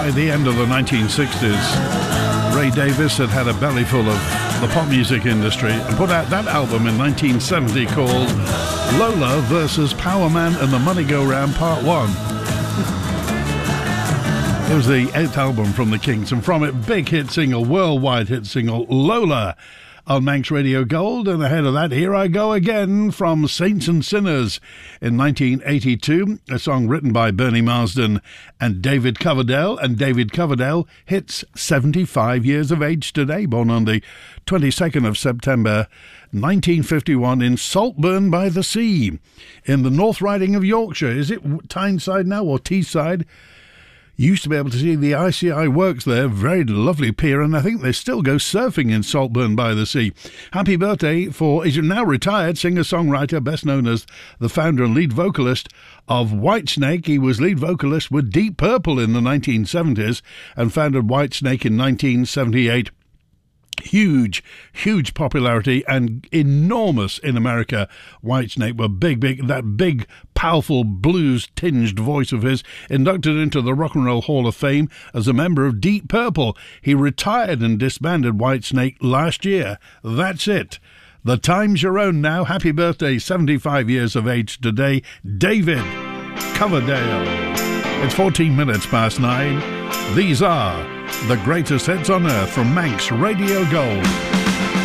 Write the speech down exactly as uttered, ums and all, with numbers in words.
By the end of the nineteen sixties, Ray Davies had had a belly full of the pop music industry and put out that album in nineteen seventy called Lola versus Power Man and the Money Go Round Part one. It was the eighth album from the Kinks, and from it, big hit single, worldwide hit single, Lola, on Manx Radio Gold. And ahead of that, Here I Go Again from Saints and Sinners in nineteen eighty-two, a song written by Bernie Marsden and David Coverdale. And David Coverdale hits seventy-five years of age today, born on the twenty-second of September nineteen fifty-one in Saltburn by the Sea in the North Riding of Yorkshire. Is it Tyneside now or Teesside? Used to be able to see the I C I works there, very lovely pier, and I think they still go surfing in Saltburn by the Sea. Happy birthday for, is now retired, singer-songwriter, best known as the founder and lead vocalist of Whitesnake. He was lead vocalist with Deep Purple in the nineteen seventies and founded Whitesnake in nineteen seventy-eight. Huge, huge popularity and enormous in America. Whitesnake were big, big, that big, powerful blues-tinged voice of his, inducted into the Rock and Roll Hall of Fame as a member of Deep Purple. He retired and disbanded Whitesnake last year. That's it. The time's your own now. Happy birthday, seventy-five years of age today, David Coverdale. It's fourteen minutes past nine. These are the greatest hits on earth from Manx Radio Gold.